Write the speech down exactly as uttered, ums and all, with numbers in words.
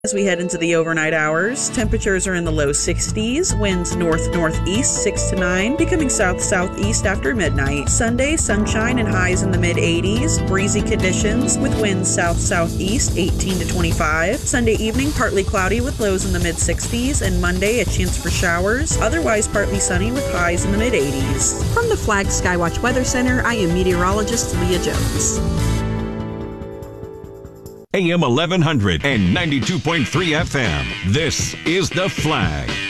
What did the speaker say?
As we head into the overnight hours, temperatures are in the low sixties, winds north-northeast six to nine, becoming south-southeast after midnight. Sunday, sunshine and highs in the mid-eighties, breezy conditions with winds south-southeast eighteen to twenty-five. Sunday evening, partly cloudy with lows in the mid-sixties, and Monday, a chance for showers, otherwise partly sunny with highs in the mid-eighties. From the Flag Skywatch Weather Center, I am meteorologist Leah Jones. A M eleven hundred and ninety-two point three F M. This is The Flag.